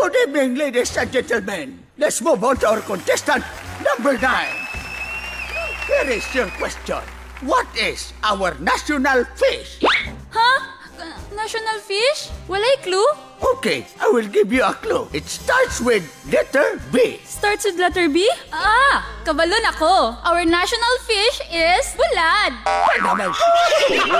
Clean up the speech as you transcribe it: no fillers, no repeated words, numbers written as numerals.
Good evening, ladies and gentlemen. Let's move on to our contestant number 9. Here is your question. What is our national fish? Huh? National fish? Walay clue? Okay, I will give you a clue. It starts with letter B. Starts with letter B? Ah! Kabalon ako. Our national fish is bulad. Ay, naman.